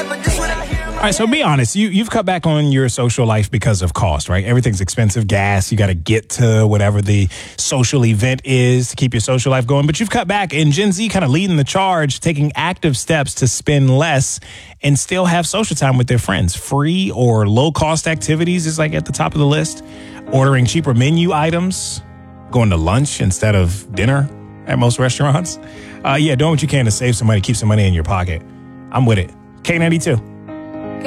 All right, so be honest. You've cut back on your social life because of cost, right? Everything's expensive. Gas, you got to get to whatever the social event is to keep your social life going. But you've cut back, and Gen Z kind of leading the charge, taking active steps to spend less and still have social time with their friends. Free or low-cost activities is like at the top of the list. Ordering cheaper menu items, going to lunch instead of dinner at most restaurants. Doing what you can to save some money, keep some money in your pocket. I'm with it. K92.